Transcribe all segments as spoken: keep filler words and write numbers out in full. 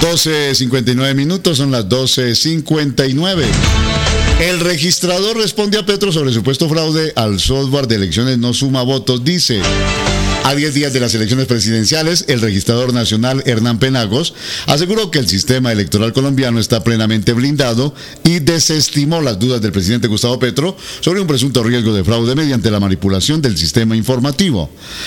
doce cincuenta y nueve minutos, son las doce cincuenta y nueve. El registrador responde a Petro sobre supuesto fraude al software de elecciones No Suma Votos. Dice: a diez días de las elecciones presidenciales, el registrador nacional Hernán Penagos aseguró que el sistema electoral colombiano está plenamente blindado y desestimó las dudas del presidente Gustavo Petro sobre un presunto riesgo de fraude mediante la manipulación del sistema informativo.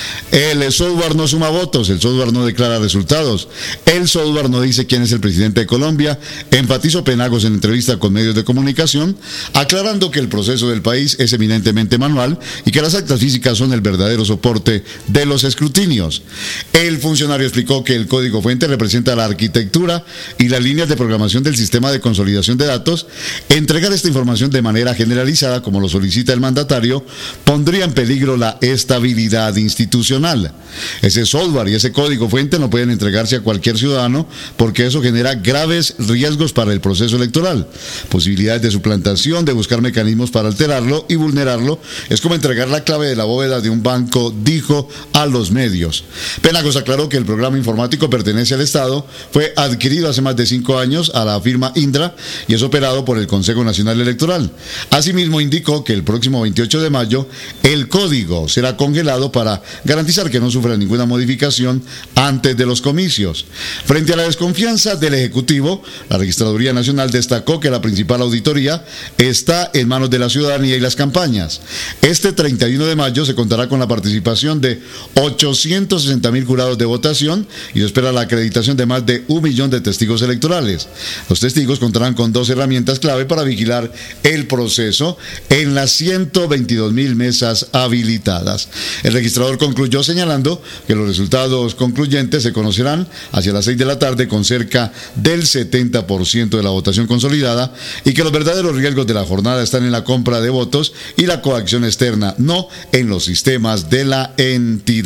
El software no suma votos, el software no declara resultados, el software no dice quién es el presidente de Colombia, enfatizó Penagos en entrevista con medios de comunicación, aclarando que el proceso del país es eminentemente manual y que las actas físicas son el verdadero soporte de los escrutinios. El funcionario explicó que el código fuente representa la arquitectura y las líneas de programación del sistema de consolidación de datos. Entregar esta información de manera generalizada, como lo solicita el mandatario, pondría en peligro la estabilidad institucional. Ese software y ese código fuente no pueden entregarse a cualquier ciudadano porque eso genera graves riesgos para el proceso electoral. Posibilidades de suplantación, de buscar mecanismos para alterarlo y vulnerarlo, es como entregar la clave de la bóveda de un banco, dijo a los medios. Penagos aclaró que el programa informático pertenece al Estado, fue adquirido hace más de cinco años a la firma Indra y es operado por el Consejo Nacional Electoral. Asimismo, indicó que el próximo veintiocho de mayo el código será congelado para garantizar que no sufra ninguna modificación antes de los comicios. Frente a la desconfianza del Ejecutivo, la Registraduría Nacional destacó que la principal auditoría está en manos de la ciudadanía y las campañas. Este treinta y uno de mayo se contará con la participación de ochocientos sesenta mil jurados de votación y se espera la acreditación de más de un millón de testigos electorales. Los testigos contarán con dos herramientas clave para vigilar el proceso en las ciento veintidós mil mesas habilitadas. El registrador concluyó señalando que los resultados concluyentes se conocerán hacia las seis de la tarde con cerca del setenta por ciento de la votación consolidada y que los verdaderos riesgos de la jornada están en la compra de votos y la coacción externa, no en los sistemas de la entidad.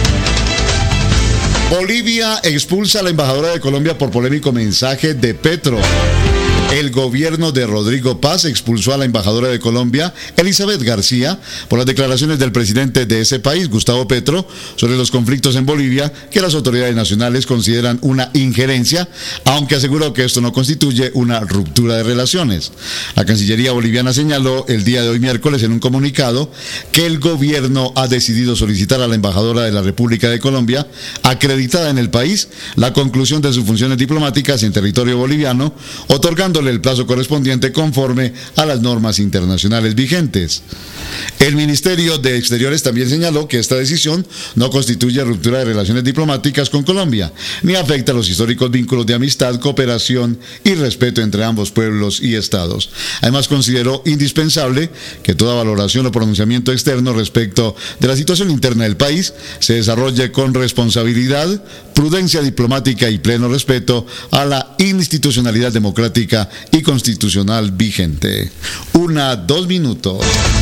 Bolivia expulsa a la embajadora de Colombia por polémico mensaje de Petro. El gobierno de Rodrigo Paz expulsó a la embajadora de Colombia, Elizabeth García, por las declaraciones del presidente de ese país, Gustavo Petro, sobre los conflictos en Bolivia, que las autoridades nacionales consideran una injerencia, aunque aseguró que esto no constituye una ruptura de relaciones. La Cancillería boliviana señaló el día de hoy miércoles en un comunicado que el gobierno ha decidido solicitar a la embajadora de la República de Colombia, acreditada en el país, la conclusión de sus funciones diplomáticas en territorio boliviano, otorgando el plazo correspondiente conforme a las normas internacionales vigentes. El Ministerio de Exteriores también señaló que esta decisión no constituye ruptura de relaciones diplomáticas con Colombia, ni afecta los históricos vínculos de amistad, cooperación y respeto entre ambos pueblos y estados. Además, consideró indispensable que toda valoración o pronunciamiento externo respecto de la situación interna del país se desarrolle con responsabilidad, prudencia diplomática y pleno respeto a la institucionalidad democrática y constitucional vigente. Una, dos minutos.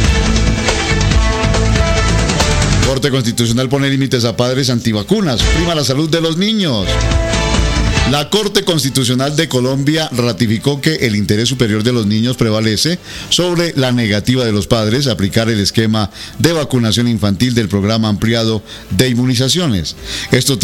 Corte Constitucional pone límites a padres antivacunas, prima la salud de los niños. La Corte Constitucional de Colombia ratificó que el interés superior de los niños prevalece sobre la negativa de los padres a aplicar el esquema de vacunación infantil del programa ampliado de inmunizaciones. Esto